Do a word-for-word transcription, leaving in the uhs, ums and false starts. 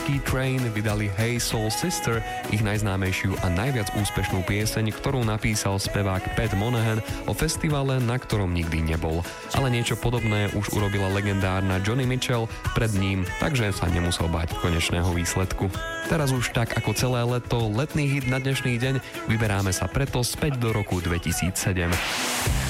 Ski Train vydali Hey Soul Sister, ich najznámejšiu a najviac úspešnú pieseň, ktorú napísal spevák Pat Monahan o festivale, na ktorom nikdy nebol. Ale niečo podobné už urobila legendárna Joni Mitchell pred ním, takže sa nemusel báť konečného výsledku. Teraz už tak ako celé leto, letný hit na dnešný deň, vyberáme sa preto späť do roku dvetisícsedem.